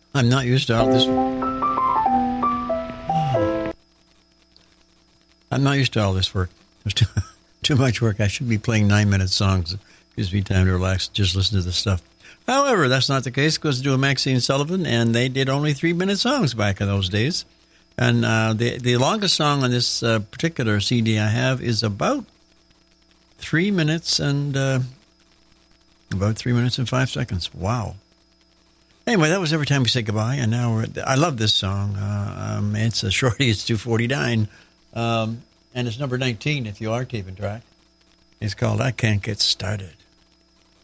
I'm not used to all this. I'm not used to all this work. There's too much work. I should be playing 9-minute songs. It gives me time to relax, just listen to the stuff. However, that's not the case. It goes to Maxine Sullivan, and they did only 3-minute songs back in those days. And the longest song on this particular CD I have is about 3 minutes and 5 seconds. Wow. Anyway, that was Every Time We Say Goodbye, and now I love this song. It's a shorty. It's 2:49, and it's number 19 if you are keeping track. It's called I Can't Get Started.